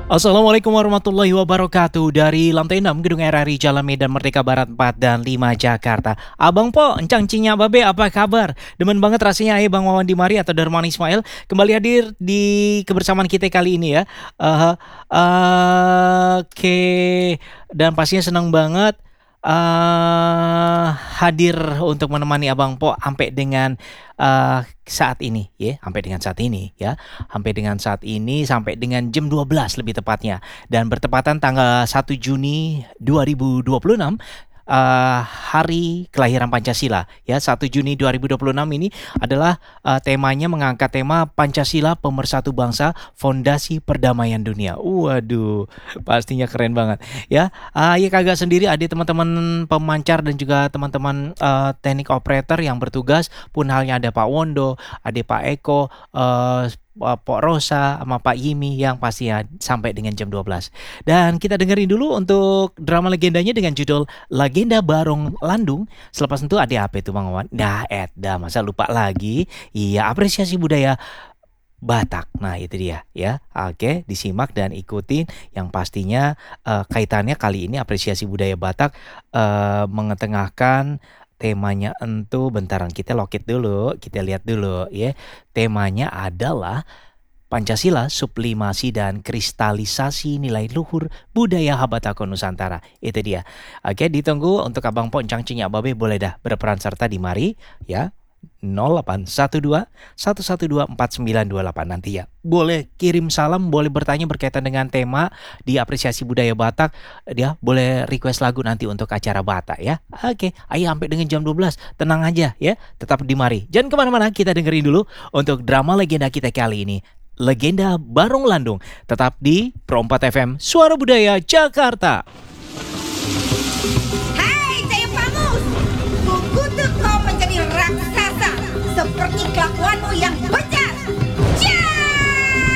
Assalamualaikum warahmatullahi wabarakatuh. Dari lantai 6 Gedung RRI Jalan Medan Merdeka Barat 4 dan 5 Jakarta. Abang Po, Encang Cinya Babe, apa kabar? Demen banget rasanya Bang Wawan Dimari atau Darman Ismail kembali hadir di kebersamaan kita kali ini ya. Eh, Oke, dan pastinya senang banget hadir untuk menemani Abang Po sampai dengan saat ini ya, sampai dengan saat ini ya. Sampai dengan jam 12 lebih tepatnya. Dan bertepatan tanggal 1 Juni 2026, hari kelahiran Pancasila ya. 1 Juni 2026 ini adalah temanya mengangkat tema Pancasila Pemersatu Bangsa Fondasi Perdamaian Dunia. Waduh, pastinya keren banget ya. Ya kagak sendiri, ada teman-teman pemancar dan juga teman-teman teknik operator yang bertugas. Pun halnya ada Pak Wondo, ada Pak Eko, Pak Rosa sama Pak Yimi yang pastinya sampai dengan jam 12. Dan kita dengerin dulu untuk drama legendanya dengan judul Legenda Barong Landung. Selepas itu ada apa itu Bang Wawan? Nah, masa lupa lagi. Iya, apresiasi budaya Batak. Nah, itu dia ya. Oke, disimak dan ikutin yang pastinya kaitannya kali ini apresiasi budaya Batak mengetengahkan temanya entu bentaran kita lokit dulu, kita lihat dulu ya. Temanya adalah Pancasila, sublimasi dan kristalisasi nilai luhur budaya Habatako Nusantara. Itu dia. Oke, ditunggu untuk Abang Po, Encang Cinya Babe boleh dah berperan serta di mari ya. 0812 112 4928 nanti ya. Boleh kirim salam, boleh bertanya berkaitan dengan tema di apresiasi budaya Batak. Dia boleh request lagu nanti untuk acara Batak ya. Oke, ayo sampai dengan jam 12. Tenang aja ya, tetap di mari. Jangan kemana-mana, kita dengerin dulu untuk drama legenda kita kali ini. Legenda Barong Landung. Tetap di Pro 4 FM, Suara Budaya Jakarta. Hai, saya Pamus. Kukutuk kau menjadi raksasa